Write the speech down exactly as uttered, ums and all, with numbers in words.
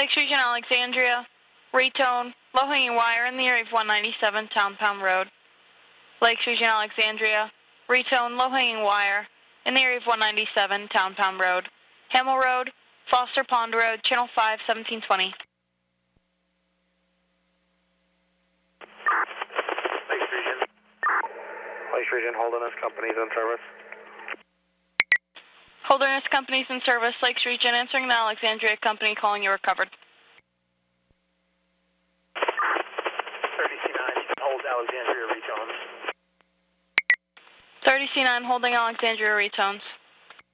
Lakes Region Alexandria, retone, low-hanging wire in the area of one ninety-seven Town Pound Road. Lakes Region Alexandria, retone, low-hanging wire in the area of one ninety-seven Town Pound Road. Hamel Road, Foster Pond Road, Channel five, seventeen twenty. Lakes Region. Lakes Region, Holderness Companies in service. Holderness Companies in service, Lakes Region, answering the Alexandria Company, calling you recovered. thirty C nine, you can hold Alexandria retones. thirty C nine, holding Alexandria retones.